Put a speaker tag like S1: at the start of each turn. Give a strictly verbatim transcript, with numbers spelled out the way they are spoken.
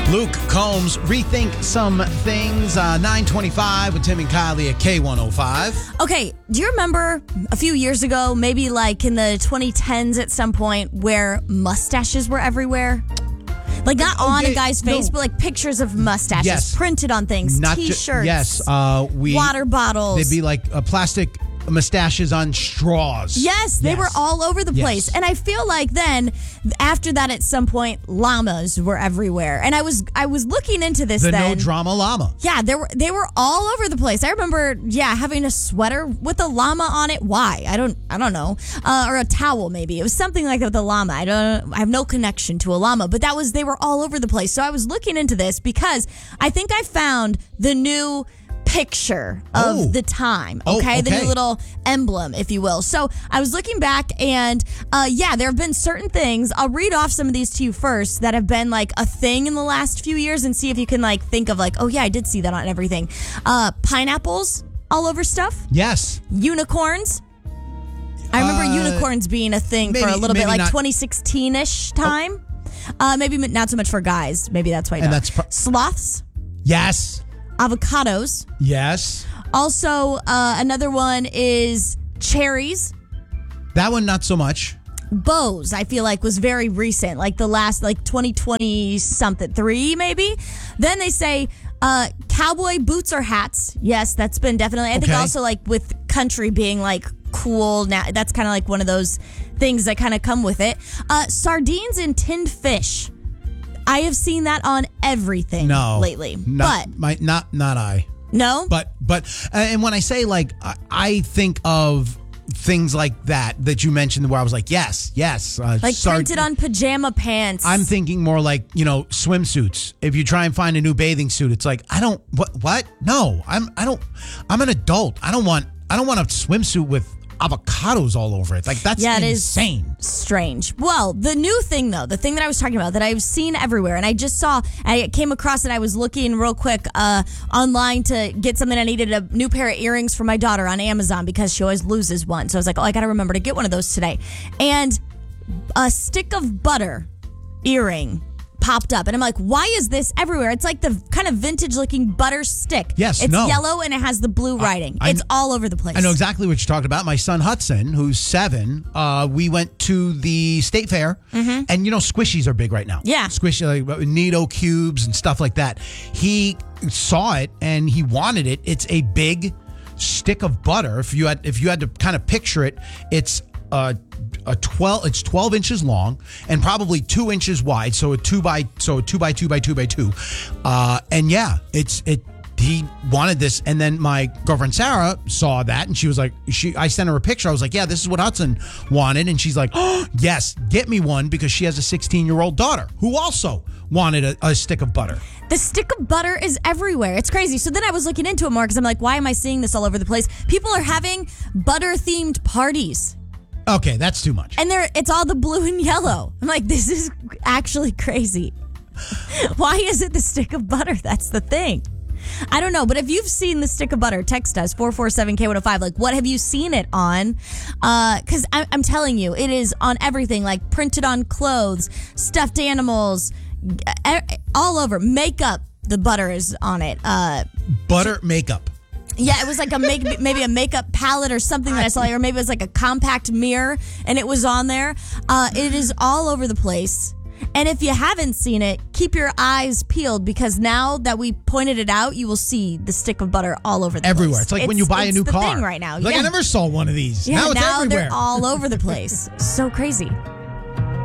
S1: Luke Combs, Rethink Some Things, uh, nine twenty-five with Tim and Kylie at K one oh five.
S2: Okay, do you remember a few years ago, maybe like in the twenty tens at some point, where mustaches were everywhere? Like not
S1: Oh,
S2: on
S1: yeah,
S2: a guy's face,
S1: no.
S2: but like pictures of mustaches
S1: Yes.
S2: printed on things,
S1: Not ju-
S2: T-shirts,
S1: yes, uh, we
S2: water bottles.
S1: They'd be like uh, plastic mustaches on straws.
S2: Yes, they
S1: Yes.
S2: were all over the
S1: Yes.
S2: place. And I feel like then after that at some point llamas were everywhere. And I was I was looking into this
S1: The
S2: then.
S1: no drama llama.
S2: Yeah, they were they were all over the place. I remember, yeah, having a sweater with a llama on it. Why? I don't I don't know. Uh, or a towel maybe. It was something like that with a llama. I don't I have no connection to a llama, but that was they were all over the place. So I was looking into this because I think I found the new picture of
S1: Oh.
S2: the time.
S1: Oh,
S2: Okay? The
S1: okay.
S2: new little emblem, if you will. So I was looking back and uh, yeah, there have been certain things. I'll read off some of these to you first that have been like a thing in the last few years and see if you can like think of like, oh yeah, I did see that on everything. Uh, pineapples all over stuff.
S1: Yes.
S2: Unicorns. I remember
S1: Uh,
S2: unicorns being a thing for
S1: maybe-
S2: a little bit,
S1: maybe
S2: like
S1: not-
S2: twenty sixteen-ish time. Uh, maybe not so much for guys. Maybe that's why.
S1: And
S2: not.
S1: that's pro-
S2: Sloths,
S1: Yes.
S2: avocados.
S1: Yes.
S2: Also, uh, another one is cherries.
S1: That one, not so much.
S2: Bows, I feel like, was very recent, like the last, like twenty twenty something, three maybe. Then they say uh, cowboy boots or hats. Yes, that's been definitely. I think
S1: Okay.
S2: also like with country being like cool now, that's kind of like one of those things that kind of come with it. Uh, sardines and tinned fish. I have seen that on everything
S1: No.
S2: lately,
S1: Not,
S2: but
S1: my, not, not I.
S2: no.
S1: But, but, uh, and when I say like, I, I think of things like that that you mentioned where I was like, yes, yes. Uh,
S2: like
S1: sard-
S2: printed on pajama pants.
S1: I'm thinking more like, you know, swimsuits. If you try and find a new bathing suit, it's like, I don't, what, what? No, I'm, I don't, I'm an adult. I don't want, I don't want a swimsuit with avocados all over it. Like, that's
S2: Yeah, it is
S1: insane.
S2: strange. Well, the new thing though, the thing that I was talking about that I've seen everywhere, and I just saw, I came across it. I was looking real quick uh, online to get something. I needed a new pair of earrings for my daughter on Amazon because she always loses one. So I was like, oh, I got to remember to get one of those today. And a stick of butter earring popped up, and I'm like, why is this everywhere? It's like the kind of vintage looking butter stick.
S1: Yes,
S2: it's
S1: no.
S2: yellow and it has the blue writing.
S1: I-
S2: it's all over the place.
S1: I know exactly what you're talking about. My son Hudson, who's seven, uh, we went to the state fair, and you know squishies are big right now.
S2: Mm-hmm. Yeah.
S1: Squishy, like Nido cubes and stuff like that. He saw it and he wanted it. It's a big stick of butter. If you had, if you had to kind of picture it, it's uh, a twelve. It's twelve inches long and probably two inches wide. So a two by so a two by two by two by two. Uh, and yeah, it's it. He wanted this, and then my girlfriend Sarah saw that, and she was like, "She." I sent her a picture. I was like, "Yeah, this is what Hudson wanted," and she's like, "Oh, yes, get me one," because she has a sixteen-year-old daughter who also wanted a, a stick of butter.
S2: The stick of butter is everywhere. It's crazy. So then I was looking into it more because I'm like, why am I seeing this all over the place? People are having butter-themed parties.
S1: Okay, that's too much.
S2: And they're, it's all the blue and yellow. I'm like, this is actually crazy. Why is it the stick of butter? That's the thing. I don't know, but if you've seen the stick of butter, text us, four four seven K one oh five. Like, what have you seen it on? Because uh, I'm telling you, it is on everything, like printed on clothes, stuffed animals, all over. Makeup, the butter is on it. Uh,
S1: Butter makeup.
S2: Yeah, it was like a make, maybe a makeup palette or something that I saw, or maybe it was like a compact mirror, and it was on there. Uh, it is all over the place. And if you haven't seen it, keep your eyes peeled because now that we pointed it out, you will see the stick of butter all over the
S1: Everywhere.
S2: place.
S1: It's like when you buy a new
S2: the
S1: car.
S2: thing right now.
S1: Like,
S2: yeah.
S1: I never saw one of these.
S2: Yeah,
S1: now it's
S2: now
S1: everywhere.
S2: they're all over the place. So crazy.